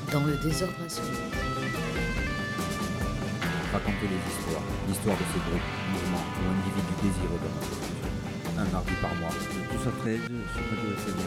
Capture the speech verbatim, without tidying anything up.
Dans le désordre assuré. Raconter les histoires, l'histoire de ces groupes, mouvements ou individus désireux de reconstruction. Un mardi par mois. De tous à treize sur Radio S M.